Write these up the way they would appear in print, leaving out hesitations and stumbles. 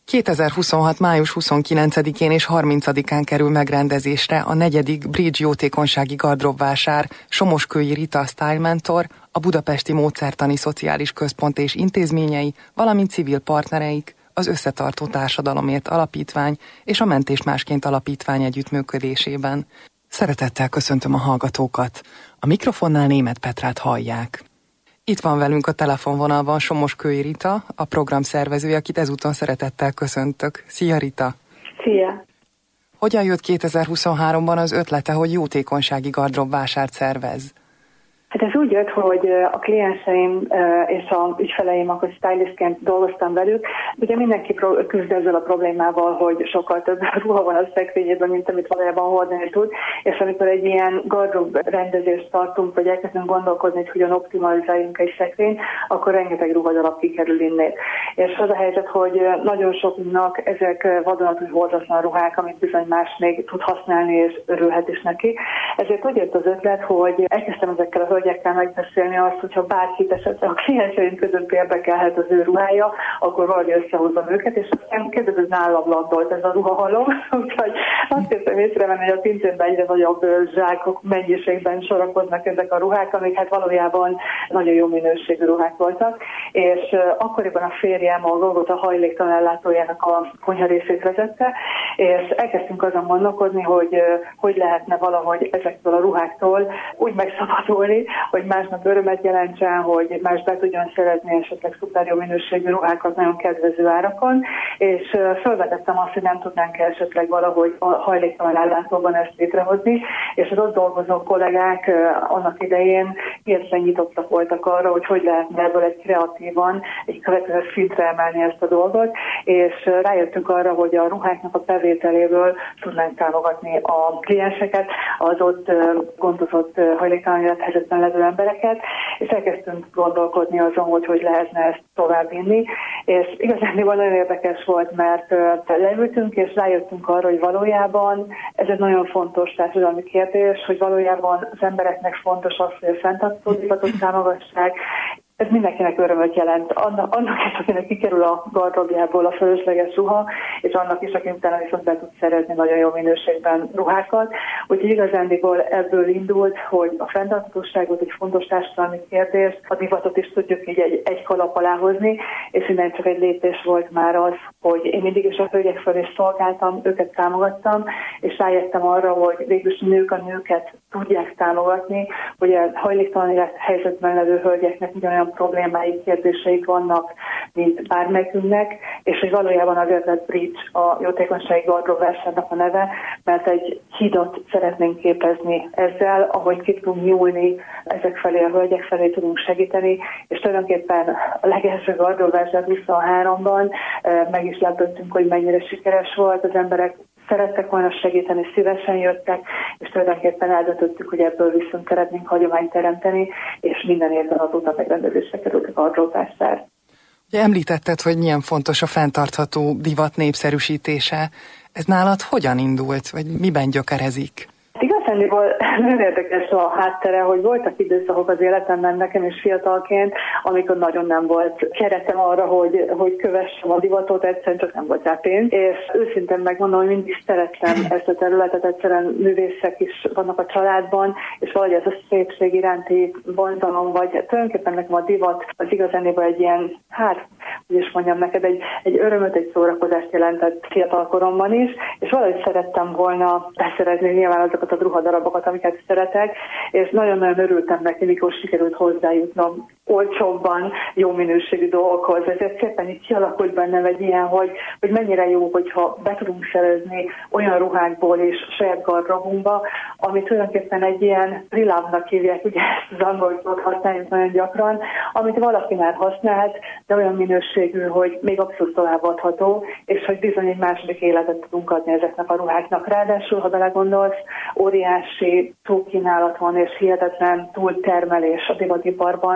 2026. május 29-én és 30-án kerül megrendezésre a 4. Bridge jótékonysági gardróbvásár Somoskői Rita Style Mentor, a Budapesti Módszertani Szociális Központ és intézményei, valamint civil partnereik, az Összetartó Társadalomért Alapítvány és a Mentés Másként Alapítvány együttműködésében. Szeretettel köszöntöm a hallgatókat. A mikrofonnál Németh Petrát hallják. Itt van velünk a telefonvonalban Somoskői Rita, a program szervezője, akit ezúton szeretettel köszöntök. Szia, Rita! Szia! Hogyan jött 2023-ban az ötlete, hogy jótékonysági gardróbvásárt szervez? Hát ez úgy jött, hogy a klienseim és a ügyfeleim, akkor stylistként dolgoztam velük. Ugye mindenki küzd ezzel a problémával, hogy sokkal több ruha van a szekrényében, mint amit valójában hordani tud, és amikor egy ilyen gardrób rendezést tartunk, vagy elkezdünk gondolkozni, hogy hogyan optimalizáljunk egy szekrényt, akkor rengeteg ruhadarab kikerül innét. És az a helyzet, hogy nagyon sokunknak ezek vadonatúj hordatlan ruhák, amit bizony más még tud használni, és örülhet is neki. Ezért úgy jött az ötlet, hogy elkezdtem ezekkel a hölgyekkel megbeszélni azt, hogyha bárkit esetleg a klienseim között érdekelhet az ő ruhája, akkor valahogy összehozom őket, és aztán kezdve nálam landolt ez a ruhahalom, úgyhogy azt kezdtem észrevenni, hogy a pincérben egyre nagyobb zsákok mennyiségben sorakoznak ezek a ruhák, amik hát valójában nagyon jó minőségű ruhák voltak, és akkoriban a férjem a Golgota hajléktalan ellátójának a konyha részét vezette, és elkezdtünk azon gondolkodni, hogy lehetne valahogy ezektől a ruháktól úgy megszabadulni, hogy másnak örömet jelentsen, hogy más be tudjon szerezni esetleg szuper jó minőségű ruhákat nagyon kedvező árakon, és felvetettem azt, hogy nem tudnánk esetleg valahogy a hajléktalan ellátóban ezt létrehozni, és az ott dolgozó kollégák annak idején hihetetlen nyitottak voltak arra, hogy lehetne ebből egy kreatívan, egy következő szintre emelni ezt a dolgot, és rájöttünk arra, hogy a ruháknak a bevételéből tudnánk támogatni a klienseket, az ott gondozott hajléktalan élethelyzetben levő embereket, és elkezdtünk gondolkodni azon, hogy lehetne ezt továbbvinni, és igazán nagyon érdekes volt, mert leültünk, és rájöttünk arra, hogy valójában ez egy nagyon fontos társadalmi kérdés, hogy valójában az embereknek fontos az, hogy a fenntartható divatot támogassák. Ez mindenkinek örömöt jelent. Annak is, akinek kikerül a gardróbjából a fölösleges ruha, és annak is, aki utána viszont be tud szerezni nagyon jó minőségben ruhákat. Úgyhogy igazándiból ebből indult, hogy a fenntarthatóságot egy fontos társadalmi kérdés, a divatot is tudjuk így egy kalap alá hozni, és innen csak egy lépés volt már az, hogy én mindig is a hölgyek felé szolgáltam, őket támogattam, és rájöttem arra, hogy végülis nők a nőket tudják támogatni, hogy a hajléktalan élethelyzetben levő hölgyeknek ugyanolyan problémáik, kérdéseik vannak, mint bármelyikünknek, és hogy valójában azért lett Bridge a jótékonysági gardróbvásárnak a neve, mert egy hidat szeretnénk képezni ezzel, ahogy ki tudunk nyúlni ezek felé, a hölgyek felé tudunk segíteni, és tulajdonképpen a legelső gardróbvásár 23-ban meg is lepődtünk, hogy mennyire sikeres volt, az emberek szerettek volna segíteni, szívesen jöttek, és tulajdonképpen eldöntöttük, hogy ebből viszont szeretnénk hagyományt teremteni, és minden évben azóta megrendezésre került a gardróbvásár. Említetted, hogy milyen fontos a fenntartható divat népszerűsítése. Ez nálad hogyan indult, vagy miben gyökerezik? Igazándiból nagyon érdekes a háttere, hogy voltak időszakok az életemben nekem is fiatalként, amikor nagyon nem volt keretem arra, hogy kövessem a divatot, egyszerűen csak nem volt rá pénz. És őszintén megmondom, hogy mindig szerettem ezt a területet, egyszerűen művészek is vannak a családban, és valahogy ez a szépség iránti vonzalom, vagy tulajdonképpen nekem a divat az igazándiból egy ilyen, hogy is mondjam neked, egy örömöt, egy szórakozást jelentett fiatalkoromban is, és valahogy szerettem volna beszerezni nyilván azokat a ruhadarabokat, amiket szeretek, és nagyon-nagyon örültem neki, mikor sikerült hozzájutnom olcsóbban jó minőségű dolgokhoz. Ezért szépen így kialakult bennem egy ilyen, hogy mennyire jó, hogyha be tudunk szerezni olyan ruhákból és saját gardróbunkba, ami tulajdonképpen egy ilyen pre-love-nak hívják, ugye ezt az angol szót használjuk nagyon gyakran, amit valaki már használhat, de olyan minőségű, hogy még abszolút továbbadható, és hogy bizony egy második életet tudunk adni ezeknek a ruháknak. Ráadásul, ha belegondolsz, óriási túlkínálat van, és hihetetlen túltermelés a divatiparban,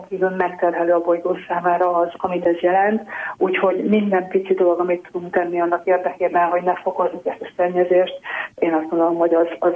kívül megterhelő a bolygó számára az, amit ez jelent. Úgyhogy minden pici dolog, amit tudunk tenni annak érdekében, hogy ne fokozzuk ezt a szennyezést, én azt gondolom, hogy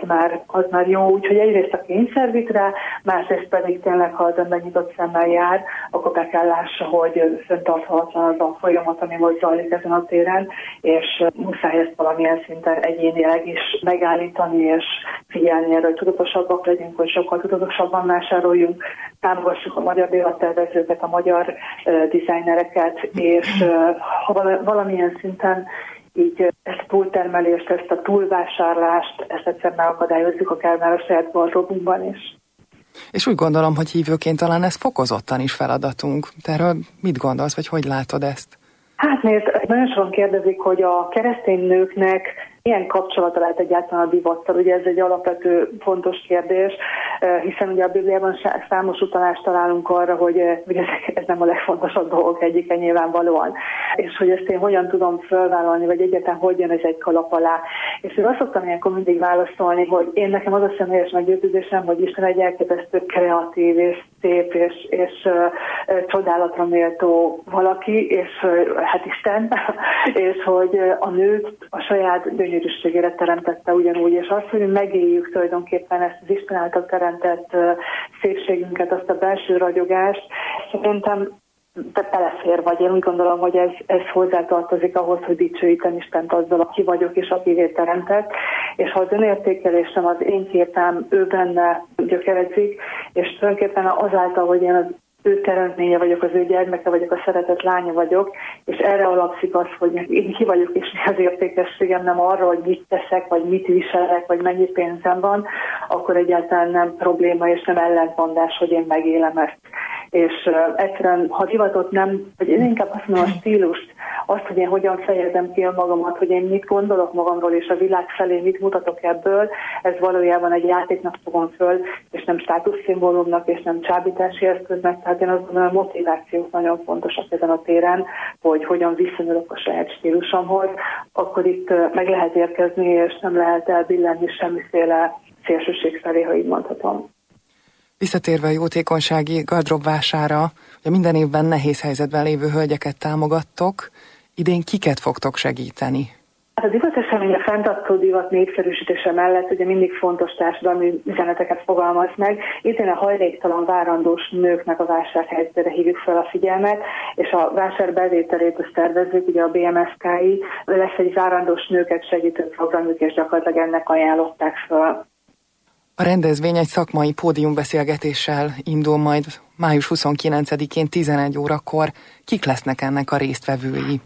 az már jó. Úgyhogy egyrészt a kényszer vitt rá, másrészt pedig tényleg, ha az ember nyitott szemmel jár, akkor be kell lássa, hogy fenntarthatatlan az a folyamat, ami most zajlik ezen a téren, és muszáj ezt valamilyen szinten egyénileg is megállítani, és figyelni erre, hogy tudatosabbak legyünk, hogy sokkal tudatosabban vásároljunk, támogassuk a magyar divattervezőket, a magyar dizájnereket, és ha valamilyen szinten így ezt a túltermelést, ezt a túlvásárlást, ezt egyszerűen megakadályozzuk akár már a saját gardróbunkban is. És úgy gondolom, hogy hívőként talán ez fokozottan is feladatunk. Te erről mit gondolsz, vagy hogy látod ezt? Hát nézd, nagyon sokan kérdezik, hogy a keresztény nőknek milyen kapcsolata lehet egyáltalán a divattal? Ugye ez egy alapvető fontos kérdés, hiszen ugye a Bibliában számos utalást találunk arra, hogy ez nem a legfontosabb dolgok egyike nyilvánvalóan. És hogy ezt én hogyan tudom felvállalni, vagy egyáltalán hogy jön ez egy kalap alá. És én azt szoktam ilyenkor mindig válaszolni, hogy én nekem az a személyes meggyőződésem, hogy Isten egy elképesztő kreatív és szép és csodálatra méltó valaki, és hát Isten, és hogy a nőt a saját gyönyörűségére teremtette ugyanúgy, és azt, hogy megéljük tulajdonképpen ezt az Isten által teremtett szépségünket, azt a belső ragyogást, szerintem belefér, vagy én úgy gondolom, hogy ez hozzátartozik ahhoz, hogy dicsőítem Istent azzal, aki vagyok és akivé teremtett, és ha az önértékelésem, az én képem ő benne gyökeredzik, és tulajdonképpen azáltal, hogy én az ő teremtménye vagyok, az ő gyermeke vagyok, a szeretett lánya vagyok, és erre alapszik az, hogy én ki vagyok, és mi az értékességem, nem arra, hogy mit teszek, vagy mit viselek, vagy mennyi pénzem van, akkor egyáltalán nem probléma, és nem ellentmondás, hogy én megélem ezt. És egyszerűen, ha divatot nem, vagy én inkább azt mondom, a stílust, azt, hogy én hogyan fejezem ki magamat, hogy én mit gondolok magamról, és a világ felé mit mutatok ebből, ez valójában egy játéknak fogom föl, és nem státuszszimbólumnak, és nem csábítási eszköznek, tehát én azt gondolom, a motivációk nagyon fontosak ezen a téren, hogy hogyan viszonyulok a saját stílusomhoz, akkor itt meg lehet érkezni, és nem lehet elbillenni semmiféle szélsőség felé, ha így mondhatom. Visszatérve a jótékonysági gardróbvására, ugye minden évben nehéz helyzetben lévő hölgyeket támogattok, idén kiket fogtok segíteni? Hát a divatesemény a fenntartó divat népszerűsítése mellett ugye mindig fontos társadalmi üzeneteket fogalmaz meg. Idén a hajléktalan várandós nőknek a vásárhelyzetére hívjuk fel a figyelmet, és a vásár bevételét a szervezők, ugye a BMSK-i, lesz egy várandós nőket segítő programjuk, és gyakorlatilag ennek ajánlották fel. A rendezvény egy szakmai pódiumbeszélgetéssel indul majd május 29-én 11 órakor. Kik lesznek ennek a résztvevői?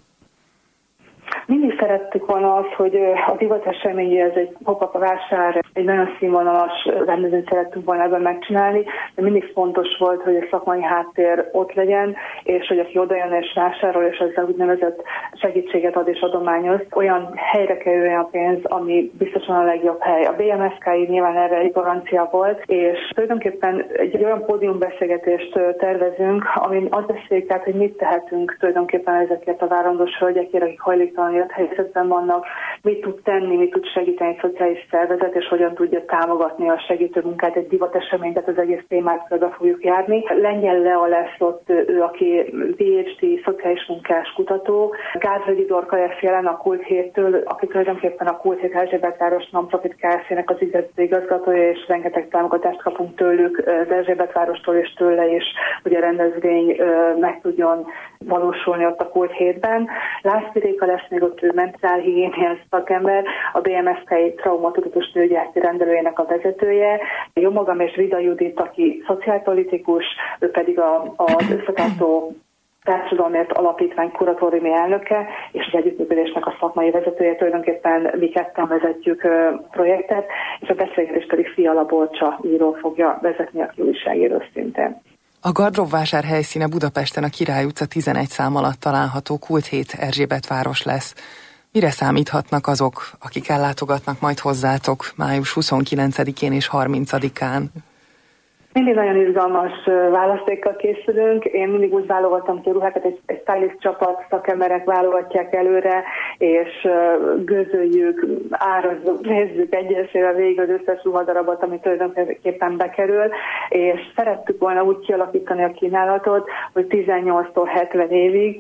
Mindig szerettük volna azt, hogy a divatesemény, ez egy pop-up vásár, egy nagyon színvonalas rendezvényt szerettünk volna ebben megcsinálni, de mindig fontos volt, hogy a szakmai háttér ott legyen, és hogy aki odajön és vásárol, és ezzel úgynevezett segítséget ad és adományoz, olyan helyre kerüljen a pénz, ami biztosan a legjobb hely. A BMSK-i nyilván erre egy garancia volt, és tulajdonképpen egy olyan pódiumbeszélgetést tervezünk, amin azt beszéljük, tehát, hogy mit tehetünk tulajdonképpen ezekért a várandós hölgyekért, akik hajléktalan élethelyzetben vannak, mit tud tenni, mit tud segíteni egy szociális szervezet, és hogyan tudja támogatni a segítő munkát, egy divateseményt, tehát az egész témát körbe fogjuk járni. Lengyel Lea lesz ott, ő, aki PhD, szociális munkás kutató, Gázvegyi Dorka lesz jelen a Kult Héttől, aki tulajdonképpen a Kult Hét Erzsébet város non-profit Kft-nek az igazgatója, és rengeteg támogatást kapunk tőlük, az Erzsébet várostól és tőle is, hogy a rendezvény meg tudjon valósulni ott a Kult Hétben. László Réka lesz még ott, ő mentálhigiéniás szakember, a BMSK traumatudatos nőgyászti rendelőjének a vezetője, jó magam és Vida Judit, aki szociálpolitikus, ő pedig az Összetartó Társadalomért Alapítvány kuratóriumi elnöke, és az együttműködésnek a szakmai vezetője, tulajdonképpen mi ketten vezetjük a projektet, és a beszélgetést pedig Fiala Bolcsa író fogja vezetni, aki újságíró szintén. A gardróbvásár helyszíne Budapesten a Király utca 11 szám alatt található Kult Hét Erzsébetváros lesz. Mire számíthatnak azok, akik ellátogatnak majd hozzátok május 29-én és 30-án? Mindig nagyon izgalmas választékkal készülünk. Én mindig úgy válogatom ki a ruhákat, egy stylist csapat, szakemberek válogatják előre, és gőzöljük, árazzuk, nézzük egyesével végig az összes ruhadarabot, ami tulajdonképpen bekerül, és szerettük volna úgy kialakítani a kínálatot, hogy 18-tól 70 évig